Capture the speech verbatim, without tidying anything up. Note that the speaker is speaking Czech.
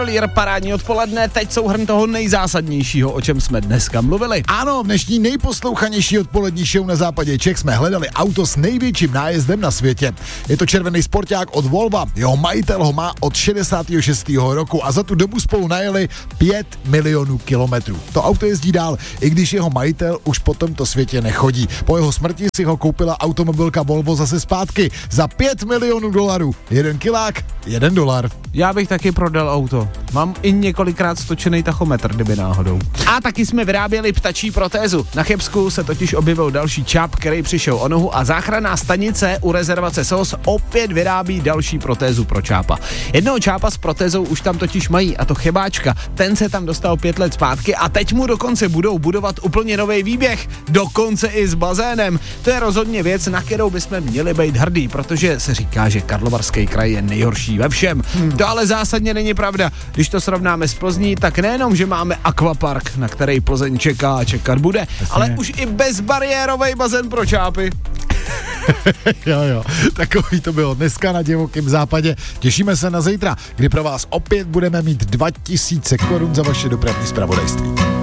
Parádní odpoledne, teď souhrn toho nejzásadnějšího, o čem jsme dneska mluvili. Ano, v dnešní nejposlouchanější odpolední show na západě Čech jsme hledali auto s největším nájezdem na světě. Je to červený sporták od Volva, jeho majitel ho má od šedesátého šestého roku a za tu dobu spolu najeli pět milionů kilometrů. To auto jezdí dál, i když jeho majitel už po tomto světě nechodí. Po jeho smrti si ho koupila automobilka Volvo zase zpátky za pět milionů dolarů. Jeden kilák, jeden dolar. Já bych taky prodal auto. Mám i několikrát stočený tachometr, kdyby náhodou. A taky jsme vyráběli ptačí protézu. Na Chebsku se totiž objevil další čáp, který přišel o nohu a záchranná stanice u rezervace S O S opět vyrábí další protézu pro čápa. Jednoho čápa s protézou už tam totiž mají, a to Chebáčka. Ten se tam dostal pět let zpátky a teď mu dokonce budou budovat úplně nový výběh. Dokonce i s bazénem. To je rozhodně věc, na kterou bychom měli být hrdí, protože se říká, že Karlovarský kraj je nejhorší ve všem. Hmm. To ale zásadně není pravda. Když to srovnáme s Plzní, tak nejenom, že máme akvapark, na který Plzeň čeká a čekat bude, Jasně. ale už i bezbariérový bazén pro čápy. jo, jo, takový to bylo dneska na Divokém západě. Těšíme se na zítra, kdy pro vás opět budeme mít dva tisíce korun za vaše dopravní zpravodajství.